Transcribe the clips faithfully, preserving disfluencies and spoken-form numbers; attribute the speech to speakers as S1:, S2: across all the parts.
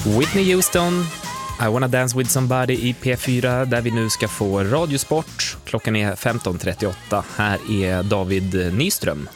S1: Whitney Houston, I wanna dance with somebody i P fyra, där vi nu ska få radiosport. Klockan är femton trettioåtta. Här är David Nyström.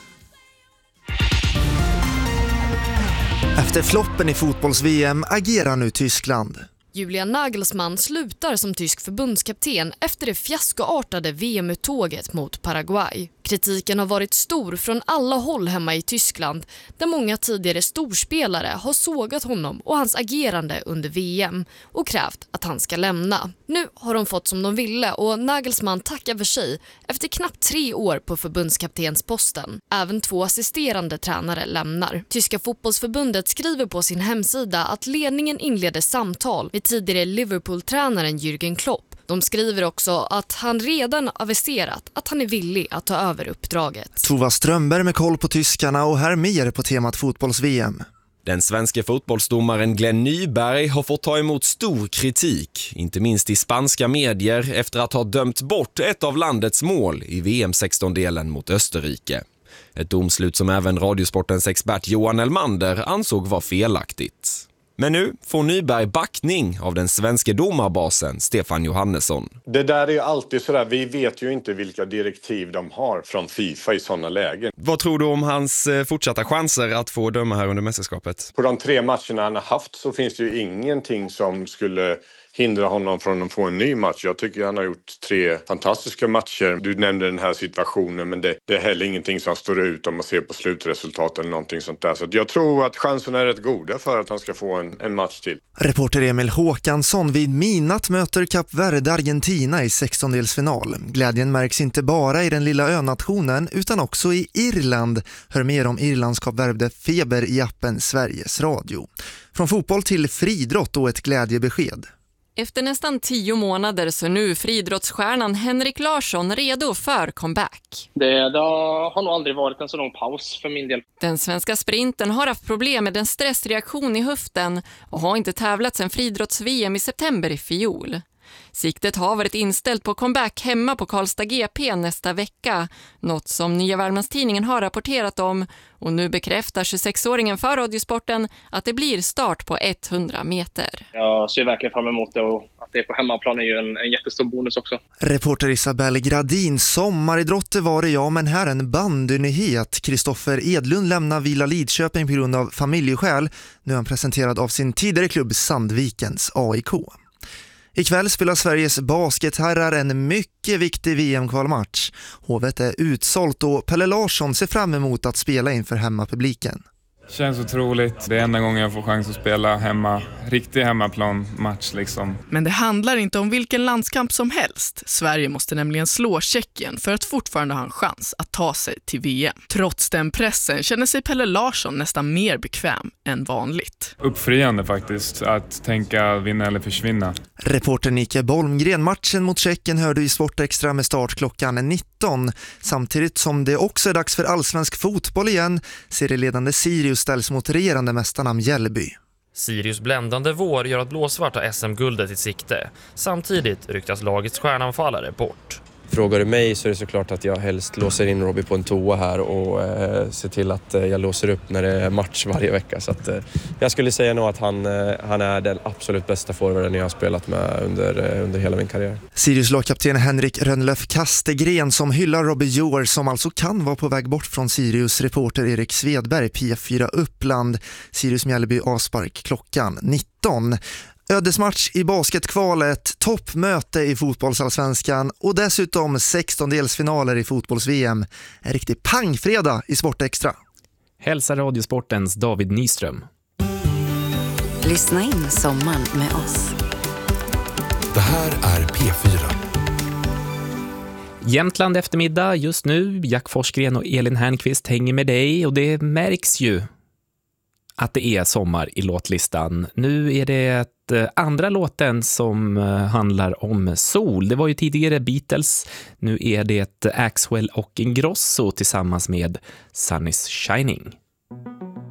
S2: Efter floppen i fotbolls-V M agerar nu Tyskland.
S3: Julian Nagelsmann slutar som tysk förbundskapten efter det fiaskoartade V M-uttåget mot Paraguay. Kritiken har varit stor från alla håll hemma i Tyskland, där många tidigare storspelare har sågat honom och hans agerande under V M och krävt att han ska lämna. Nu har de fått som de ville och Nagelsmann tackar för sig efter knappt tre år på förbundskaptensposten. Även två assisterande tränare lämnar. Tyska fotbollsförbundet skriver på sin hemsida att ledningen inleder samtal med tidigare Liverpool-tränaren Jürgen Klopp. De skriver också att han redan aviserat att han är villig att ta över uppdraget.
S2: Tova Strömberg med koll på tyskarna och här mer på temat fotbolls-V M.
S4: Den svenska fotbollsdomaren Glenn Nyberg har fått ta emot stor kritik, inte minst i spanska medier, efter att ha dömt bort ett av landets mål i V M sexton-delen mot Österrike. Ett domslut som även Radiosportens expert Johan Elmander ansåg var felaktigt. Men nu får Nyberg backning av den svenska domarbasen Stefan Johannesson.
S5: Det där är ju alltid sådär, vi vet ju inte vilka direktiv de har från FIFA i sådana lägen.
S4: Vad tror du om hans fortsatta chanser att få döma här under mästerskapet?
S5: På de tre matcherna han har haft så finns det ju ingenting som skulle hindra honom från att få en ny match. Jag tycker han har gjort tre fantastiska matcher. Du nämnde den här situationen, men det, det är heller ingenting som står ut om man ser på slutresultat eller någonting sånt där. Så jag tror att chanserna är rätt goda för att han ska få en, en match till.
S2: Reporter Emil Håkansson vid midnatt möter Kap Verde Argentina i sextondelsfinal. Glädjen märks inte bara i den lilla önationen utan också i Irland. Hör mer om Irlands Kap Verde feber i appen Sveriges Radio. Från fotboll till friidrott och ett glädjebesked.
S6: Efter nästan tio månader så nu friidrottsstjärnan Henrik Larsson redo för comeback.
S7: Det, det har nog aldrig varit en så lång paus för min del.
S6: Den svenska sprinten har haft problem med en stressreaktion i höften och har inte tävlat sedan friidrotts-V M i september i fjol. Siktet har varit inställt på comeback hemma på Karlstad G P nästa vecka, något som Nya Värmlandstidningen har rapporterat om, och nu bekräftar tjugosexåringen för Radiosporten att det blir start på hundra meter.
S7: Jag ser verkligen fram emot det, och att det är på hemmaplan är ju en, en jättestor bonus också.
S2: Reporter Isabelle Gradin, sommaridrotter var det ja, men här en bandynyhet. Kristoffer Edlund lämnar Vila Lidköping på grund av familjeskäl. Nu är han presenterad av sin tidigare klubb Sandvikens A I K. Ikväll spelar Sveriges basketherrar en mycket viktig V M-kvalmatch. Hovet är utsålt och Pelle Larsson ser fram emot att spela inför hemmapubliken.
S8: Känns otroligt. Det är enda gången jag får chans att spela hemma, riktig hemmaplan-match liksom.
S9: Men det handlar inte om vilken landskamp som helst. Sverige måste nämligen slå Tjeckien för att fortfarande ha en chans att ta sig till V M. Trots den pressen känner sig Pelle Larsson nästan mer bekväm än vanligt.
S8: Uppfriande faktiskt, att tänka vinna eller försvinna.
S2: Reporter Nike Bolmgren, matchen mot Tjeckien hörde i Sportextra med start klockan nitton. Samtidigt som det också är dags för allsvensk fotboll igen, serieledande Sirius ställs mot regerande mästarna Mjällby.
S10: Sirius bländande vår gör att blåsvart har S M-guldet i sikte. Samtidigt ryktas lagets stjärnanfallare bort.
S11: Frågar du mig så är det såklart att jag helst låser in Robbie på en toa här och eh, ser till att eh, jag låser upp när det är match varje vecka. Så att, eh, jag skulle säga nog att han, eh, han är den absolut bästa forwarden jag har spelat med under, eh, under hela min karriär.
S2: Sirius lagkapten Henrik Rönnlöf Kastegren som hyllar Robbie Joer som alltså kan vara på väg bort från Sirius. Reporter Erik Svedberg, P fyra Uppland. Sirius Mjällby avspark klockan nitton. Ödesmatch i basketkvalet, toppmöte i fotbollsallsvenskan och dessutom sextondelsfinaler i fotbolls-V M. En riktig pangfredag i Sportextra.
S1: Hälsar Radiosportens David Nyström.
S12: Lyssna in sommaren med oss.
S13: Det här är P fyra.
S1: Jämtland eftermiddag just nu. Jack Forsgren och Elin Hernqvist hänger med dig och det märks ju att det är sommar i låtlistan. Nu är det ett andra låten som handlar om sol. Det var ju tidigare Beatles. Nu är det Axwell och Ingrosso tillsammans med Sun is Shining.